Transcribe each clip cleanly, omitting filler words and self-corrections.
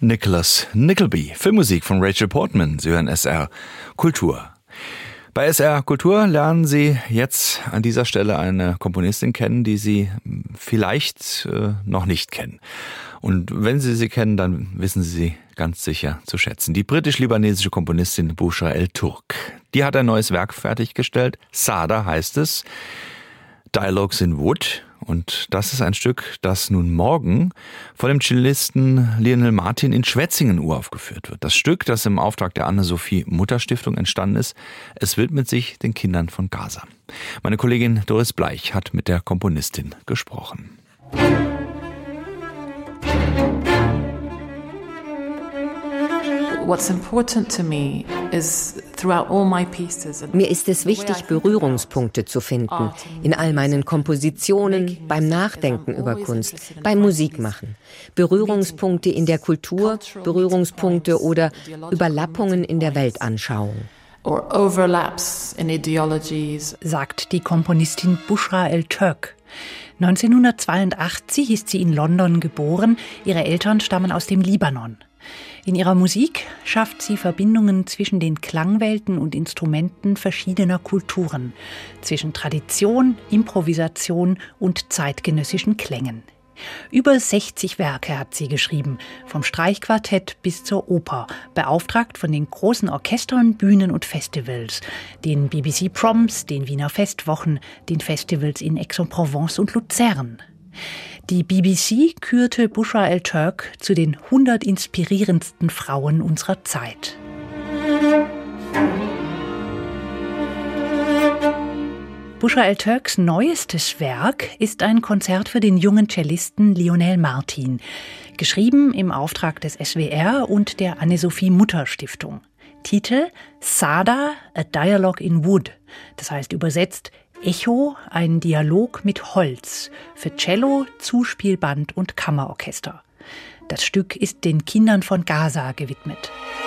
Nicholas Nickleby. Filmmusik von Rachel Portman. Sie hören SR Kultur. Bei SR Kultur lernen Sie jetzt an dieser Stelle eine Komponistin kennen, die Sie vielleicht noch nicht kennen. Und wenn Sie sie kennen, dann wissen Sie sie ganz sicher zu schätzen. Die britisch-libanesische Komponistin Bushra El-Turk. Die hat ein neues Werk fertiggestellt. Sada heißt es. Dialogues in Wood. Und das ist ein Stück, das nun morgen von dem Cellisten Lionel Martin in Schwetzingen uraufgeführt wird. Das Stück, das im Auftrag der Anne-Sophie-Mutter-Stiftung entstanden ist, es widmet sich den Kindern von Gaza. Meine Kollegin Doris Bleich hat mit der Komponistin gesprochen. Mir ist es wichtig, Berührungspunkte zu finden. In all meinen Kompositionen, beim Nachdenken über Kunst, beim Musikmachen. Berührungspunkte in der Kultur, Berührungspunkte oder Überlappungen in der Weltanschauung. Sagt die Komponistin Bushra El-Turk. 1982 ist sie in London geboren. Ihre Eltern stammen aus dem Libanon. In ihrer Musik schafft sie Verbindungen zwischen den Klangwelten und Instrumenten verschiedener Kulturen, zwischen Tradition, Improvisation und zeitgenössischen Klängen. Über 60 Werke hat sie geschrieben, vom Streichquartett bis zur Oper, beauftragt von den großen Orchestern, Bühnen und Festivals, den BBC Proms, den Wiener Festwochen, den Festivals in Aix-en-Provence und Luzern. Die BBC kürte Bushra El-Turk zu den 100 inspirierendsten Frauen unserer Zeit. Bushra El-Turks neuestes Werk ist ein Konzert für den jungen Cellisten Lionel Martin, geschrieben im Auftrag des SWR und der Anne-Sophie-Mutter-Stiftung. Titel Sada, a Dialogue in Wood, das heißt übersetzt Echo, ein Dialog mit Holz für Cello, Zuspielband und Kammerorchester. Das Stück ist den Kindern von Gaza gewidmet.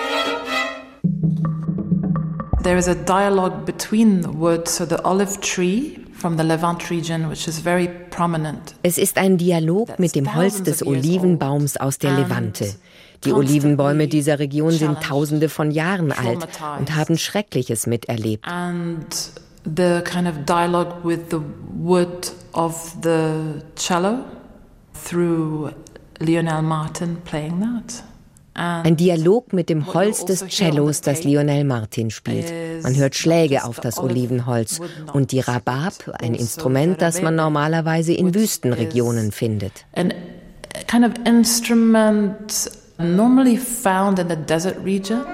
There is a dialogue between the wood, so the olive tree from the Levant region, which is very prominent. Es ist ein Dialog mit dem Holz des Olivenbaums aus der Levante. Die Olivenbäume dieser Region sind Tausende von Jahren alt und haben Schreckliches miterlebt. The kind of dialogue with the wood of the cello through Lionel Martin playing that. Ein Dialog mit dem Holz des Cellos, das Lionel Martin spielt. Man hört Schläge auf das Olivenholz und die Rabab, ein Instrument, das man normalerweise in Wüstenregionen findet. An kind of instrument normally found in the desert regions.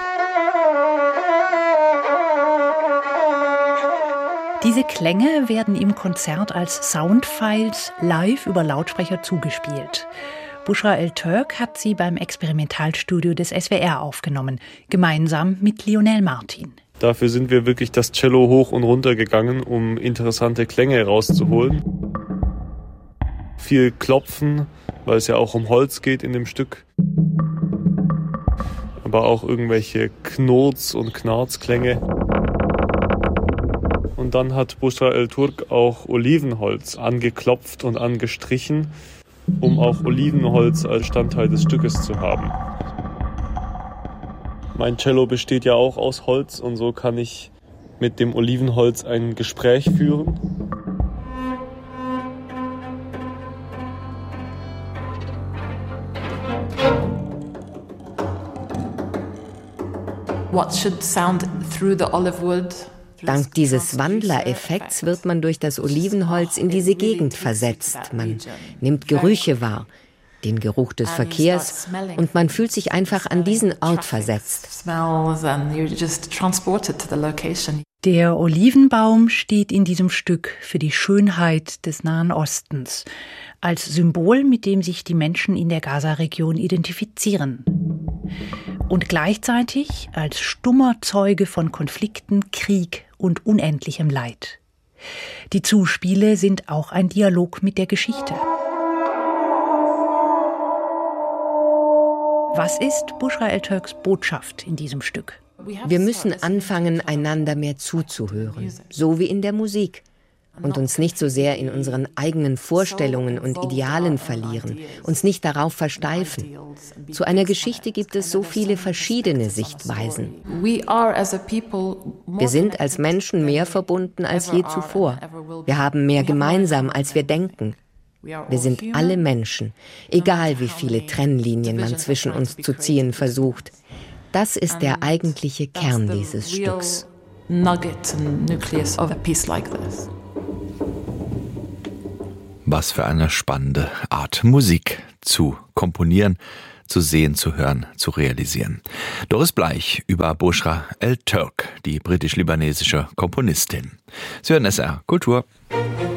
Diese Klänge werden im Konzert als Soundfiles live über Lautsprecher zugespielt. Bushra El-Turk hat sie beim Experimentalstudio des SWR aufgenommen, gemeinsam mit Lionel Martin. Dafür sind wir wirklich das Cello hoch und runter gegangen, um interessante Klänge rauszuholen. Viel Klopfen, weil es ja auch um Holz geht in dem Stück. Aber auch irgendwelche Knurz- und Knarzklänge. Und dann hat Bushra El-Turk auch Olivenholz angeklopft und angestrichen, um auch Olivenholz als Bestandteil des Stückes zu haben. Mein Cello besteht ja auch aus Holz und so kann ich mit dem Olivenholz ein Gespräch führen. What should sound through the olive wood? Dank dieses Wandlereffekts wird man durch das Olivenholz in diese Gegend versetzt. Man nimmt Gerüche wahr, den Geruch des Verkehrs, und man fühlt sich einfach an diesen Ort versetzt. Der Olivenbaum steht in diesem Stück für die Schönheit des Nahen Ostens, als Symbol, mit dem sich die Menschen in der Gaza-Region identifizieren. Und gleichzeitig als stummer Zeuge von Konflikten, Krieg und unendlichem Leid. Die Zuspiele sind auch ein Dialog mit der Geschichte. Was ist Bushra El-Turks Botschaft in diesem Stück? Wir müssen anfangen, einander mehr zuzuhören, so wie in der Musik. und uns nicht so sehr in unseren eigenen Vorstellungen und Idealen verlieren, uns nicht darauf versteifen. Zu einer Geschichte gibt es so viele verschiedene Sichtweisen. Wir sind als Menschen mehr verbunden als je zuvor. Wir haben mehr gemeinsam, als wir denken. Wir sind alle Menschen, egal wie viele Trennlinien man zwischen uns zu ziehen versucht. Das ist der eigentliche Kern dieses Stücks. Was für eine spannende Art, Musik zu komponieren, zu sehen, zu hören, zu realisieren. Doris Bleich über Bushra El Turk, die britisch-libanesische Komponistin. Sie hören SR Kultur.